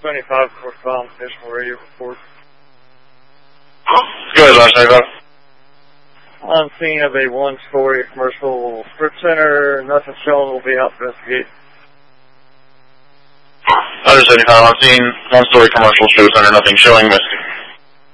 75 for Tom National Radio report. Go ahead, Last 75. On scene of a one-story commercial strip center. Nothing shown. Will be out to investigate. 175 on scene, one-story commercial strip center. Nothing showing. Missing.